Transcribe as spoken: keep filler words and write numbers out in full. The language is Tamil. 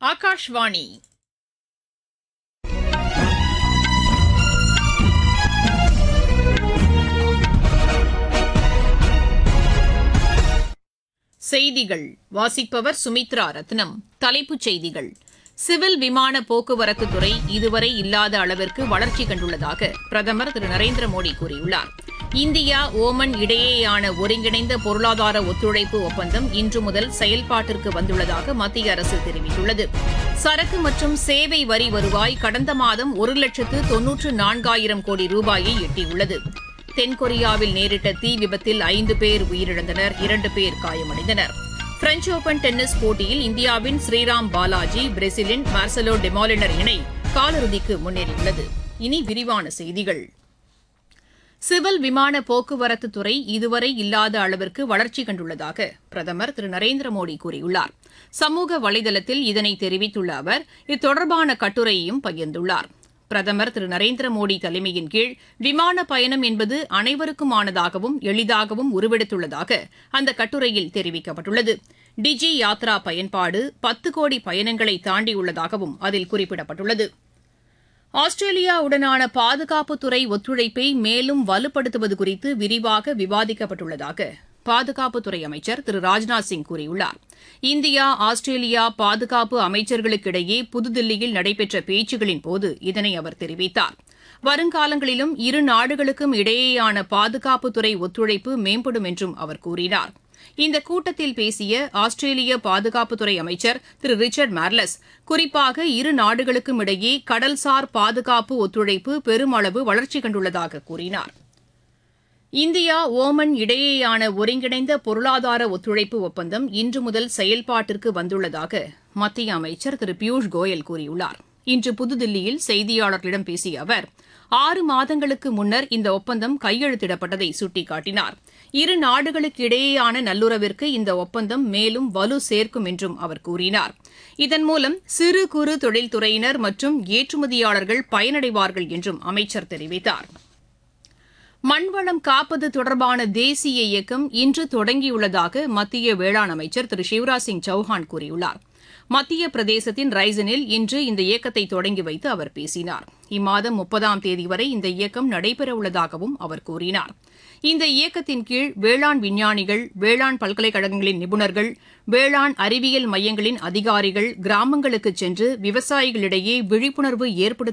ஆகாஷ்வாணி செய்திகள் வாசிப்பவர் சுமித்ரா ரத்னம். தலைப்புச் செய்திகள்: சிவில் விமான போக்குவரத்து துறை இதுவரை இல்லாத அளவிற்கு வளர்ச்சி கண்டுள்ளதாக பிரதமர் திரு நரேந்திர மோடி கூறியுள்ளார். இந்தியா ஓமன் இடையேயான ஒருங்கிணைந்த பொருளாதார ஒத்துழைப்பு ஒப்பந்தம் இன்று முதல் செயல்பாட்டிற்கு வந்துள்ளதாக மத்திய அரசு தெரிவித்துள்ளது. சரக்கு மற்றும் சேவை வரி வருவாய் கடந்த மாதம் ஒரு லட்சத்து தொன்னூற்று நான்காயிரம் கோடி ரூபாயை எட்டியுள்ளது. தென்கொரியாவில் நேரிட்ட தீ விபத்தில் ஐந்து பேர் உயிரிழந்தனர், இரண்டு பேர் காயமடைந்தனர். பிரெஞ்ச் ஓபன் டென்னிஸ் போட்டியில் இந்தியாவின் ஸ்ரீராம் பாலாஜி பிரேசிலின் மார்செலோ டெமாலினர் இணை காலிறுதிக்கு முன்னேறியுள்ளது. இனி விரிவான செய்திகள். சிவில் விமான போக்குவரத்து துறை இதுவரை இல்லாத அளவிற்கு வளர்ச்சி கண்டுள்ளதாக பிரதமர் திரு நரேந்திர மோடி கூறியுள்ளார். சமூக வலைதளத்தில் இதனை தெரிவித்துள்ள அவர் இது கட்டுரையையும் பகிர்ந்துள்ளார். பிரதமர் திரு நரேந்திர மோடி தலைமையின் கீழ் விமான பயணம் என்பது அனைவருக்குமானதாகவும் எளிதாகவும் உருவெடுத்துள்ளதாக அந்த கட்டுரையில் தெரிவிக்கப்பட்டுள்ளது. டிஜி யாத்ரா பயன்பாடு பத்து கோடி பயணங்களை தாண்டியுள்ளதாகவும் அதில் குறிப்பிடப்பட்டுள்ளது. ஆஸ்திரேலியாவுடனான பாதுகாப்புத்துறை ஒத்துழைப்பை மேலும் வலுப்படுத்துவது குறித்து விரிவாக விவாதிக்கப்பட்டுள்ளதாக பாதுகாப்புத்துறை அமைச்சர் திரு ராஜ்நாத் சிங் கூறியுள்ளார். இந்தியா ஆஸ்திரேலியா பாதுகாப்பு அமைச்சர்களுக்கிடையே புதுதில்லியில் நடைபெற்ற பேச்சுகளின் போது இதனை அவர் தெரிவித்தார். வருங்காலங்களிலும் இரு நாடுகளுக்கும் இடையேயான பாதுகாப்புத்துறை ஒத்துழைப்பு மேம்படும் என்றும் அவர் கூறினார். இந்த கூட்டத்தில் பேசிய ஆஸ்திரேலிய பாதுகாப்புத்துறை அமைச்சர் திரு ரிச்சர்ட் மார்லஸ் குறிப்பாக இரு நாடுகளுக்கும் இடையே கடல்சார் பாதுகாப்பு ஒத்துழைப்பு பெருமளவு வளர்ச்சி கண்டுள்ளதாக கூறினார். இந்தியா ஓமன் இடையேயான ஒருங்கிணைந்த பொருளாதார ஒத்துழைப்பு ஒப்பந்தம் இன்று முதல் செயல்பாட்டிற்கு வந்துள்ளதாக மத்திய அமைச்சர் திரு பியூஷ் கோயல் கூறியுள்ளார். இன்று புதுதில்லியில் செய்தியாளர்களிடம் பேசிய அவர் ஆறு மாதங்களுக்கு முன்னர் இந்த ஒப்பந்தம் கையெழுத்திடப்பட்டதை சுட்டிக்காட்டினார். இரு நாடுகளுக்கு இடையேயான நல்லுறவிற்கு இந்த ஒப்பந்தம் மேலும் வலு சேர்க்கும் என்றும் அவர் கூறினார். இதன் மூலம் சிறு குறு தொழில்துறையினர் மற்றும் ஏற்றுமதியாளர்கள் பயனடைவார்கள் என்றும் அமைச்சர் தெரிவித்தார். மண்வளம் காப்பது தொடர்பான தேசிய இயக்கம் இன்று தொடங்கியுள்ளதாக மத்திய வேளாண் அமைச்சர் திரு சிவராஜ் சிங் சௌஹான் கூறியுள்ளார். மத்திய பிரதேசத்தின் ரைசனில் இன்று இந்த இயக்கத்தை தொடங்கி வைத்து அவர் பேசினார். இம்மாதம் முப்பதாம் தேதி வரை இந்த இயக்கம் நடைபெறவுள்ளதாகவும் அவர் கூறினார். இந்த இயக்கத்தின் கீழ் வேளாண் விஞ்ஞானிகள், வேளாண் பல்கலைக்கழகங்களின் நிபுணர்கள், வேளாண் அறிவியல் மையங்களின் அதிகாரிகள் கிராமங்களுக்கு சென்று விவசாயிகளிடையே விழிப்புணர்வு ஏற்படுத்த